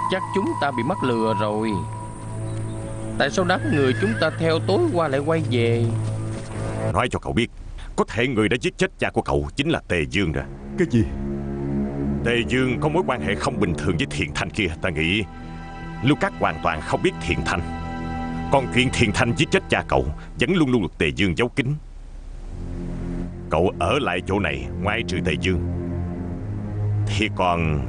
Chắc chúng ta bị mắc lừa rồi. Tại sao đám người chúng ta theo tối qua lại quay về? Nói cho cậu biết, có thể người đã giết chết cha của cậu chính là Tề Dương rồi. Cái gì? Tề Dương có mối quan hệ không bình thường với Thiện Thanh kia. Ta nghĩ Lưu Cát hoàn toàn không biết Thiện Thanh. Còn chuyện Thiện Thanh giết chết cha cậu vẫn luôn luôn được Tề Dương giấu kín. Cậu ở lại chỗ này, ngoại trừ Tề Dương, thì còn